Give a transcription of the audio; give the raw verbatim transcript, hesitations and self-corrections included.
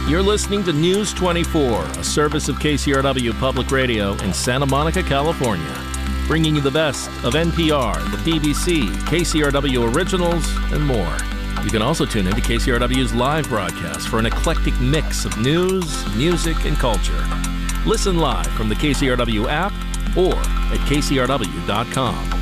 You're listening to News twenty-four, a service of K C R W Public Radio in Santa Monica, California, bringing you the best of N P R, the B B C, K C R W Originals, and more. You can also tune in to K C R W's live broadcast for an eclectic mix of news, music, and culture. Listen live from the K C R W app or at K C R W dot com.